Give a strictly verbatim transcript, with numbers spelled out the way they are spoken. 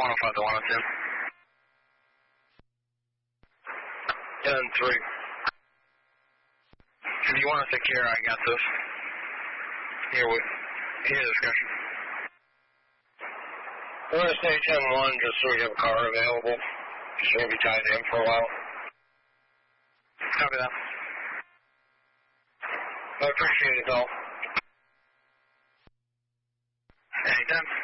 one oh five to one oh two. ten three. If you want to secure, I got this. Here we Here discussion. We're going to stay ten one just so we have a car available. Just going to be tied in for a while. Copy that. I appreciate it, though. Anytime.